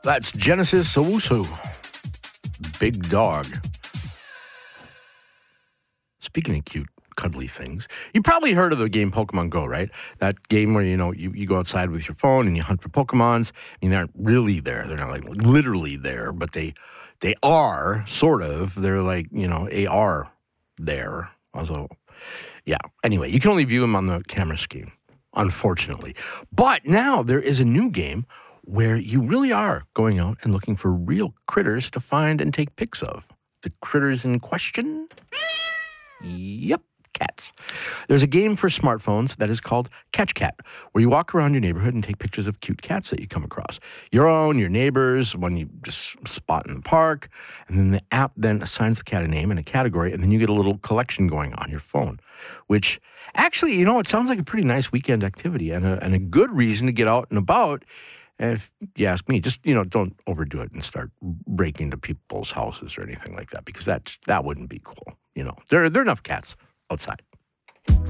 That's Genesis Owusu. Big dog. Speaking of cute, cuddly things, you probably heard of the game Pokemon Go, right? That game where, you go outside with your phone and you hunt for Pokemons. I mean, they aren't really there. They're not like literally there, but they are sort of. They're like, AR there. Also, yeah. Anyway, you can only view them on the camera screen, unfortunately. But now there is a new game where you really are going out and looking for real critters to find and take pics of. The critters in question? Yep, cats. There's a game for smartphones that is called Catch Cat, where you walk around your neighborhood and take pictures of cute cats that you come across. Your own, your neighbors, one you just spot in the park. And then the app then assigns the cat a name and a category, and then you get a little collection going on your phone, which actually, it sounds like a pretty nice weekend activity and a good reason to get out and about. If you ask me, just, don't overdo it and start breaking into people's houses or anything like that, because that wouldn't be cool. There are enough cats outside.